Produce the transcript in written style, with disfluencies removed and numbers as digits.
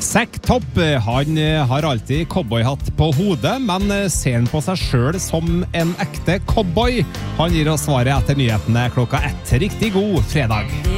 Zack Topp, han har alltid cowboyhatt på hodet, men ser han på seg selv som en ekte cowboy? Han gir oss svaret etter nyhetene klokka 1. Riktig god fredag.